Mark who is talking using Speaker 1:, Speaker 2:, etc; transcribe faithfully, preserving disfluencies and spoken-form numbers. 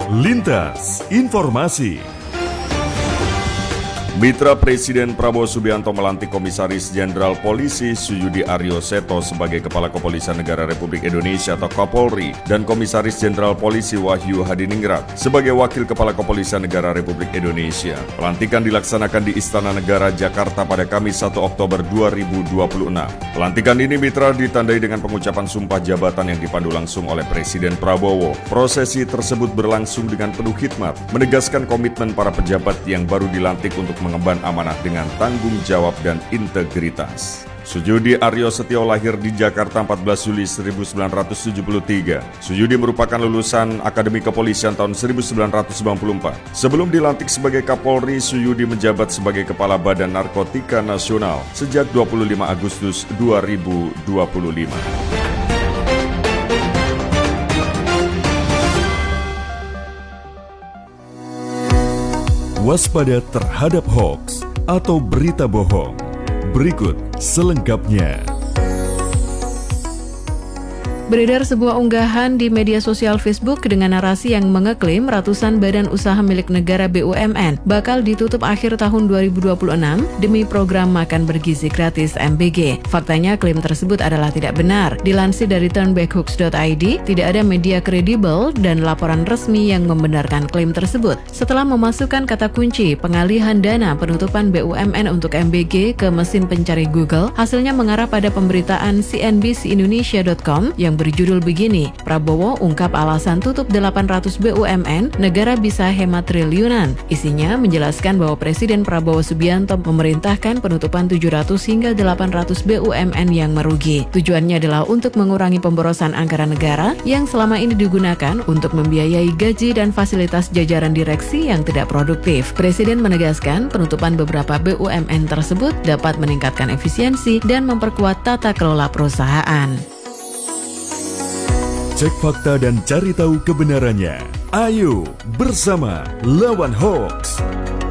Speaker 1: Lintas Informasi. Mitra Presiden Prabowo Subianto melantik Komisaris Jenderal Polisi Suyudi Aryo Seto sebagai Kepala Kepolisian Negara Republik Indonesia atau Kapolri dan Komisaris Jenderal Polisi Wahyu Hadiningrat sebagai Wakil Kepala Kepolisian Negara Republik Indonesia. Pelantikan dilaksanakan di Istana Negara, Jakarta pada Kamis satu Oktober dua ribu dua puluh enam. Pelantikan ini mitra ditandai dengan pengucapan sumpah jabatan yang dipandu langsung oleh Presiden Prabowo. Prosesi tersebut berlangsung dengan penuh khidmat, menegaskan komitmen para pejabat yang baru dilantik untuk mengemban amanah dengan tanggung jawab dan integritas. Suyudi Aryo Seto lahir di Jakarta empat belas Juli seribu sembilan ratus tujuh puluh tiga. Suyudi merupakan lulusan Akademi Kepolisian tahun seribu sembilan ratus sembilan puluh empat. Sebelum dilantik sebagai Kapolri, Suyudi menjabat sebagai Kepala Badan Narkotika Nasional sejak dua puluh lima Agustus dua ribu dua puluh lima. Waspada terhadap hoaks atau berita bohong. Berikut selengkapnya.
Speaker 2: Beredar sebuah unggahan di media sosial Facebook dengan narasi yang mengeklaim ratusan badan usaha milik negara B U M N bakal ditutup akhir tahun dua ribu dua puluh enam demi program makan bergizi gratis M B G. Faktanya klaim tersebut adalah tidak benar. Dilansir dari turnbackhooks dot i d, tidak ada media kredibel dan laporan resmi yang membenarkan klaim tersebut. Setelah memasukkan kata kunci pengalihan dana penutupan B U M N untuk M B G ke mesin pencari Google, hasilnya mengarah pada pemberitaan C N B C Indonesia dot com yang berjudul begini, Prabowo ungkap alasan tutup delapan ratus B U M N, negara bisa hemat triliunan. Isinya menjelaskan bahwa Presiden Prabowo Subianto memerintahkan penutupan tujuh ratus hingga delapan ratus B U M N yang merugi. Tujuannya adalah untuk mengurangi pemborosan anggaran negara yang selama ini digunakan untuk membiayai gaji dan fasilitas jajaran direksi yang tidak produktif. Presiden menegaskan penutupan beberapa B U M N tersebut dapat meningkatkan efisiensi dan memperkuat tata kelola perusahaan.
Speaker 1: Cek fakta dan cari tahu kebenarannya. Ayo bersama lawan hoaks.